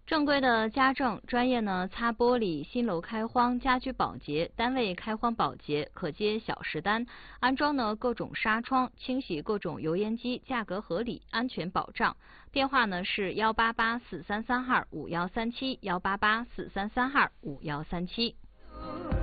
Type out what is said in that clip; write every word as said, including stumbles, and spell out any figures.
正规的家政专业呢，擦玻璃、新楼开荒、家居保洁、单位开荒保洁，可接小时单，安装呢各种纱窗，清洗各种油烟机，价格合理，安全保障。电话呢是幺八八四三三二五幺三七，幺八八四三三二五幺三七。